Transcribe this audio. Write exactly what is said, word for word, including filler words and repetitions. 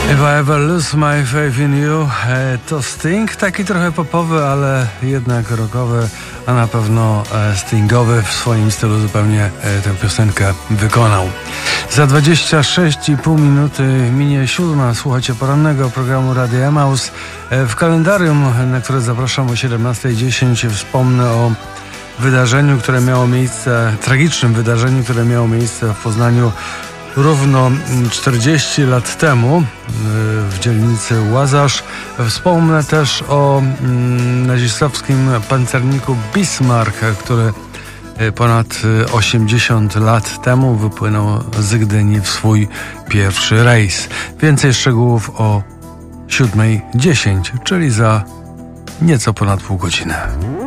If I ever lose my faith in you, to Sting, taki trochę popowy, ale jednak rockowy, a na pewno Stingowy w swoim stylu zupełnie tę piosenkę wykonał. Za dwadzieścia sześć i pół minuty minie siódma. Słuchacie porannego programu Radia Emaus. W kalendarium, na które zapraszam o siedemnasta dziesięć, wspomnę o wydarzeniu, które miało miejsce, tragicznym wydarzeniu, które miało miejsce w Poznaniu równo czterdzieści lat temu w dzielnicy Łazarz. Wspomnę też o nazistowskim pancerniku Bismarck, który ponad osiemdziesiąt lat temu wypłynął z Gdyni w swój pierwszy rejs. Więcej szczegółów o siódma dziesięć, czyli za nieco ponad pół godziny.